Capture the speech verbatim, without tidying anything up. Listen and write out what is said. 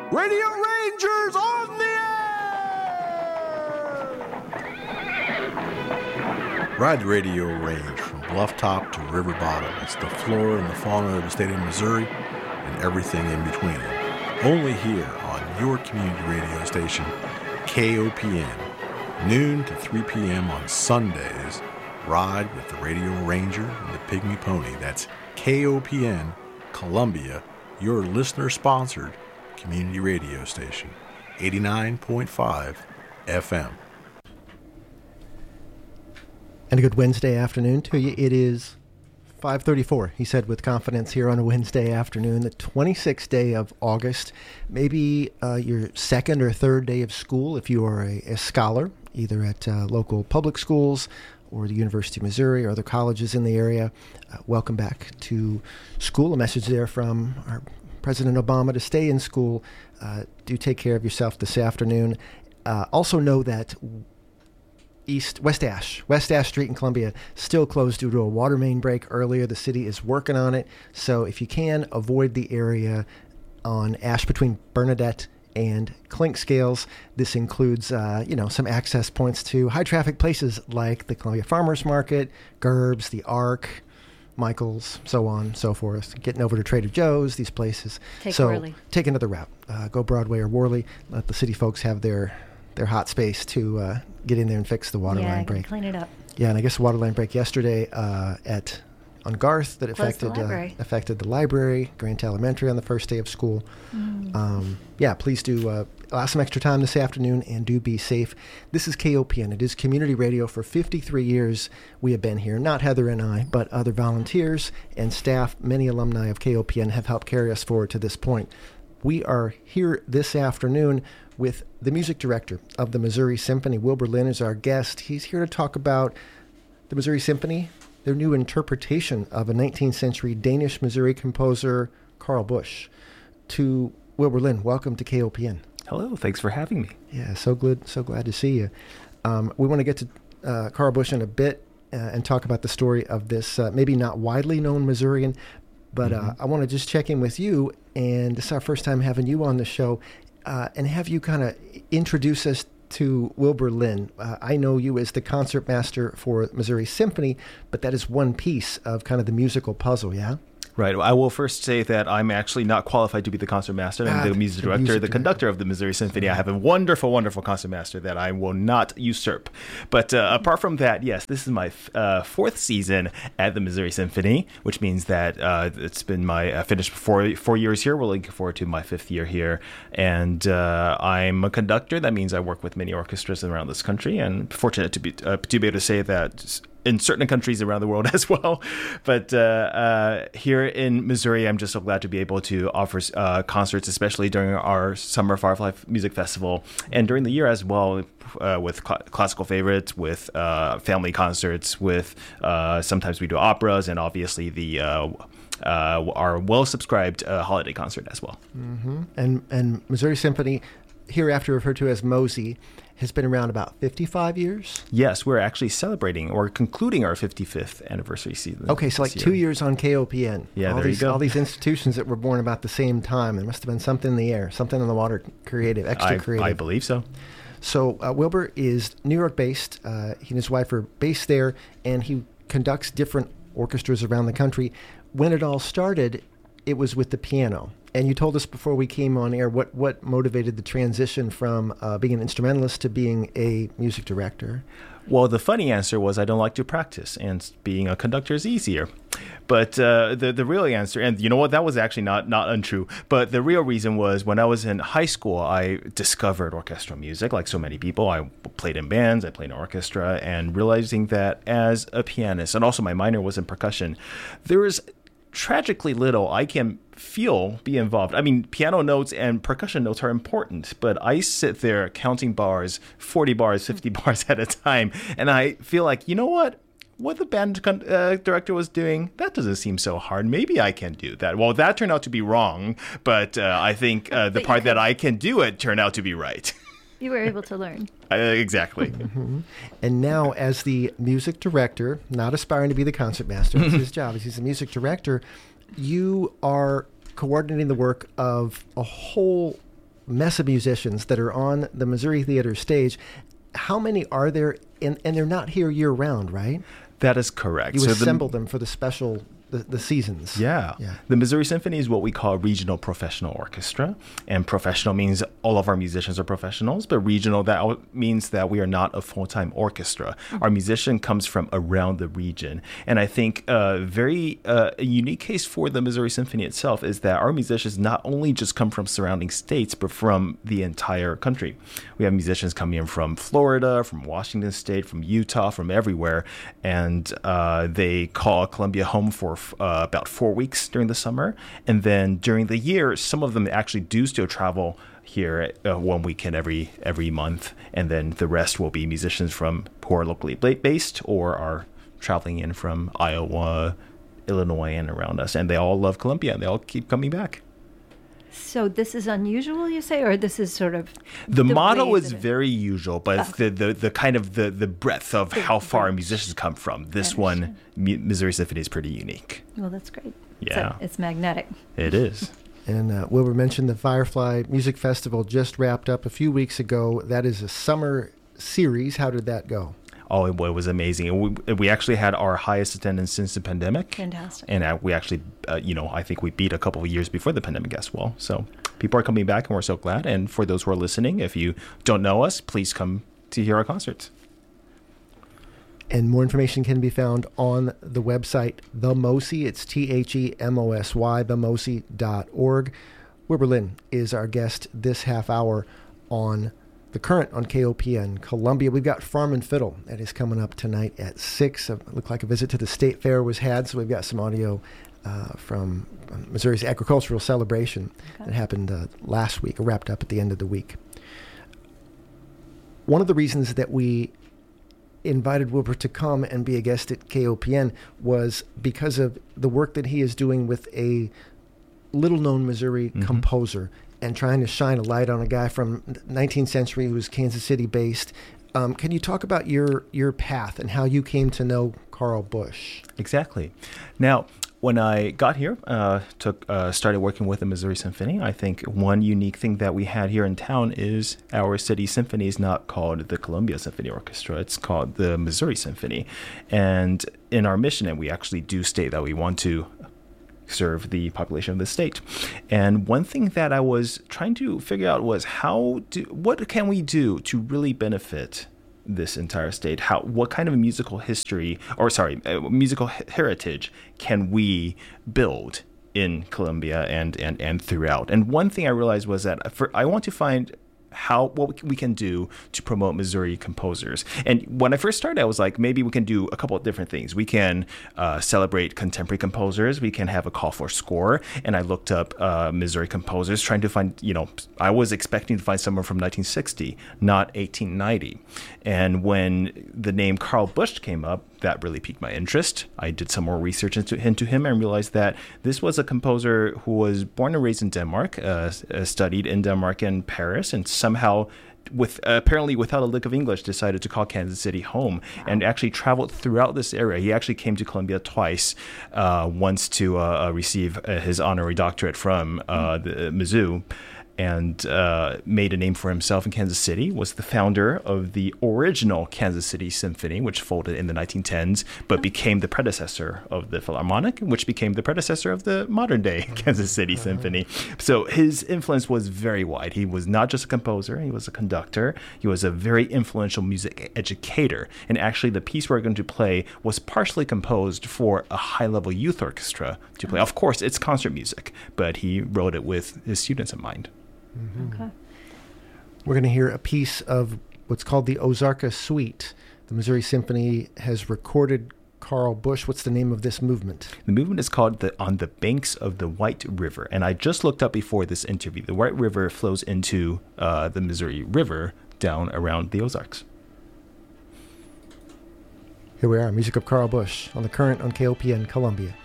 Radio Rangers on the air! Ride the radio range from bluff top to river bottom. It's the flora and the fauna of the state of Missouri and everything in between. Only here on your community radio station, K O P N. Noon to three p.m. on Sundays. Ride with the Radio Ranger and the Pygmy Pony. That's K O P N, Columbia, your listener-sponsored community radio station, eighty-nine point five F M. And a good Wednesday afternoon to you. It is five thirty-four, he said with confidence, here on a Wednesday afternoon, the twenty-sixth day of August. Maybe uh, your second or third day of school if you are a, a scholar, either at uh, local public schools or the University of Missouri or other colleges in the area. Uh, welcome back to school. A message there from our President Obama to stay in school. Uh, do take care of yourself this afternoon. Uh, also know that East West Ash, West Ash Street in Columbia, still closed due to a water main break earlier. The city is working on it. So if you can, avoid the area on Ash between Bernadette and Clink Scales. This includes, uh, you know, some access points to high traffic places like the Columbia Farmers Market, Gerb's, the Ark, Michael's, so on, so forth. Getting over to Trader Joe's, these places. Take so Worley. Take another route. Uh, go Broadway or Worley. Let the city folks have their their hot space to uh, get in there and fix the water yeah, line break. clean it up. Yeah, and I guess the water line break yesterday uh, at on Garth that Closed the affected uh, library. affected the library, Grant Elementary on the first day of school. Mm. Um, yeah, please do uh, allow some extra time this afternoon and do be safe. This is K O P N. It is community radio. For fifty-three years we have been here. Not Heather and I, but other volunteers and staff. Many alumni of K O P N have helped carry us forward to this point. We are here this afternoon with the music director of the Missouri Symphony. Wilbur Lynn is our guest. He's here to talk about the Missouri Symphony, their new interpretation of a nineteenth century Danish Missouri composer, Carl Busch. To Wilbur Lynn, welcome to K O P N. Hello, thanks for having me. Yeah, so good, so glad to see you. Um, we want to get to uh, Carl Busch in a bit uh, and talk about the story of this uh, maybe not widely known Missourian, but mm-hmm. uh, I want to just check in with you, and this is our first time having you on the show, uh, and have you kind of introduce us to Wilbur Lynn. Uh, I know you as the concert master for Missouri Symphony, but that is one piece of kind of the musical puzzle, yeah? Right. I will first say that I'm actually not qualified to be the concert master. I'm ah, the music the director, music the director. conductor of the Missouri Symphony. I have a wonderful, wonderful concert master that I will not usurp. But uh, apart from that, yes, this is my uh, fourth season at the Missouri Symphony, which means that uh, it's been my uh, finished four, four years here. We're looking forward to my fifth year here. And uh, I'm a conductor. That means I work with many orchestras around this country, and fortunate to be, uh, to be able to say that in certain countries around the world as well. But uh, uh, here in Missouri, I'm just so glad to be able to offer uh, concerts, especially during our Summer Firefly Music Festival and during the year as well, uh, with cl- classical favorites, with uh, family concerts, with uh, sometimes we do operas, and obviously the uh, uh, our well-subscribed uh, holiday concert as well. Mm-hmm. And, and Missouri Symphony, hereafter referred to as MOSI, has been around about fifty-five years? Yes, we're actually celebrating or concluding our fifty-fifth anniversary season. Okay, so like year. two years on K O P N. Yeah, all there these, you go. All these institutions that were born about the same time. There must have been something in the air, something in the water, creative, extra I, creative. I believe so. So uh, Wilbur is New York-based. Uh, he and his wife are based there, and he conducts different orchestras around the country. When it all started, it was with the piano. And you told us before we came on air what, what motivated the transition from uh, being an instrumentalist to being a music director. Well, the funny answer was I don't like to practice, and being a conductor is easier. But uh, the the real answer, and you know what, that was actually not, not untrue, but the real reason was when I was in high school, I discovered orchestral music, like so many people. I played in bands, I played in orchestra, and realizing that as a pianist, and also my minor was in percussion, there is tragically little I can feel be involved. I mean, piano notes and percussion notes are important, but I sit there counting bars, forty bars, fifty bars at a time, and I feel like, you know what? What the band con- uh, director was doing, that doesn't seem so hard. Maybe I can do that. Well, that turned out to be wrong, but uh, I think uh, the part that I can do it turned out to be right. You were able to learn. Uh, exactly. Mm-hmm. And now, as the music director, not aspiring to be the concert master, that's his job, he's the music director, you are coordinating the work of a whole mess of musicians that are on the Missouri Theater stage. How many are there? And, and they're not here year round, right? That is correct. You So assemble the, them for the special, the, the seasons. Yeah. Yeah. The Missouri Symphony is what we call a regional professional orchestra. And professional means all of our musicians are professionals, but regional, that means that we are not a full-time orchestra. Our musician comes from around the region. And I think a very uh, a unique case for the Missouri Symphony itself is that our musicians not only just come from surrounding states, but from the entire country. We have musicians coming in from Florida, from Washington State, from Utah, from everywhere. And uh, they call Columbia home for uh, about four weeks during the summer. And then during the year, some of them actually do still travel here uh, one weekend every every month. And then the rest will be musicians from who are locally based or are traveling in from Iowa, Illinois, and around us. And they all love Columbia, and they all keep coming back. So this is unusual, you say, or this is sort of the, the model way is that it- very usual, but it's the, the the kind of the the breadth of The how far breadth. musicians come from. This I one, understand. Mi- Missouri Symphony, is pretty unique. Well, that's great. Yeah. So it's magnetic. It is. And uh, Wilbur mentioned the Firefly Music Festival just wrapped up a few weeks ago. That is a summer series. How did that go? Oh, it, it was amazing. And we, we actually had our highest attendance since the pandemic. Fantastic. And uh, we actually, uh, you know, I think we beat a couple of years before the pandemic as well. So people are coming back, and we're so glad. And for those who are listening, if you don't know us, please come to hear our concerts. And more information can be found on the website, The Mosey. It's T H E M O S Y, the mosey dot org. Wilbur Lynn is our guest this half hour on The Current on K O P N Columbia. We've got Farm and Fiddle that is coming up tonight at six. It looked like a visit to the State Fair was had, so we've got some audio uh, from Missouri's agricultural celebration Okay. that happened uh, last week, wrapped up at the end of the week. One of the reasons that we invited Wilbur to come and be a guest at K O P N was because of the work that he is doing with a little-known Missouri Mm-hmm. composer and trying to shine a light on a guy from nineteenth century who was Kansas City-based. Um, can you talk about your, your path and how you came to know Carl Busch? Exactly. Now, when I got here, uh, took uh, started working with the Missouri Symphony, I think one unique thing that we had here in town is our city symphony is not called the Columbia Symphony Orchestra. It's called the Missouri Symphony. And in our mission, and we actually do state that we want to serve the population of the state. And one thing that I was trying to figure out was how do what can we do to really benefit this entire state? How what kind of musical history or sorry, uh, musical he- heritage can we build in Columbia and and and throughout? And one thing I realized was that for I want to find how what we can do to promote Missouri composers. And when I first started, I was like, maybe we can do a couple of different things. We can uh, celebrate contemporary composers. We can have a call for score. And I looked up uh, Missouri composers, trying to find, you know, I was expecting to find someone from nineteen sixty, not eighteen ninety. And when the name Carl Busch came up, that really piqued my interest. I did some more research into, into him and realized that this was a composer who was born and raised in Denmark, uh, studied in Denmark and Paris, and somehow, with uh, apparently without a lick of English, decided to call Kansas City home and actually traveled throughout this area. He actually came to Columbia twice, uh, once to uh, receive uh, his honorary doctorate from uh, the Mizzou, and uh, made a name for himself in Kansas City, was the founder of the original Kansas City Symphony, which folded in the nineteen tens, but became the predecessor of the Philharmonic, which became the predecessor of the modern-day Kansas City Symphony. So his influence was very wide. He was not just a composer, he was a conductor, he was a very influential music educator, and actually the piece we're going to play was partially composed for a high-level youth orchestra to play. Of course, it's concert music, but he wrote it with his students in mind. Mm-hmm. Okay. We're going to hear a piece of what's called the Ozarka Suite. The Missouri Symphony has recorded Carl Busch. What's the name of this movement? The movement is called the On the Banks of the White River. And I just looked up before this interview. The White River flows into uh, the Missouri River down around the Ozarks. Here we are, music of Carl Busch on The Current on K O P N Columbia.